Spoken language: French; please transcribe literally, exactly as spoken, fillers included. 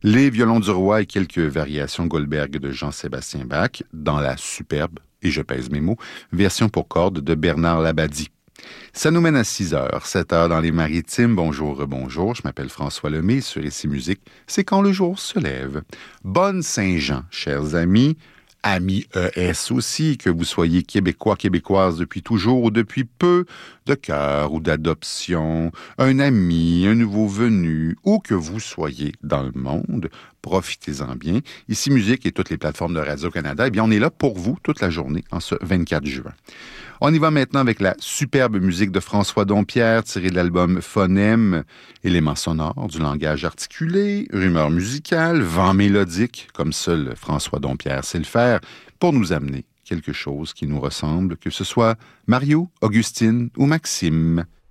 Les violons du roi et quelques variations Goldberg de Jean-Sébastien Bach dans la superbe, et je pèse mes mots, version pour cordes de Bernard Labadie. Ça nous mène à six heures, sept heures dans les maritimes. Bonjour, bonjour, je m'appelle François Lemay. Sur Ici Musique, c'est quand le jour se lève. Bonne Saint-Jean, chers amis, amis E S aussi, que vous soyez québécois, québécoises depuis toujours ou depuis peu, de cœur ou d'adoption, un ami, un nouveau venu, ou que vous soyez dans le monde, profitez-en bien. Ici Musique et toutes les plateformes de Radio-Canada, eh bien, on est là pour vous toute la journée en ce vingt-quatre juin. On y va maintenant avec la superbe musique de François Dompierre, tirée de l'album Phonème, éléments sonores du langage articulé, rumeur musicale, vent mélodique, comme seul François Dompierre sait le faire, pour nous amener quelque chose qui nous ressemble, que ce soit Mario, Augustine ou Maxime.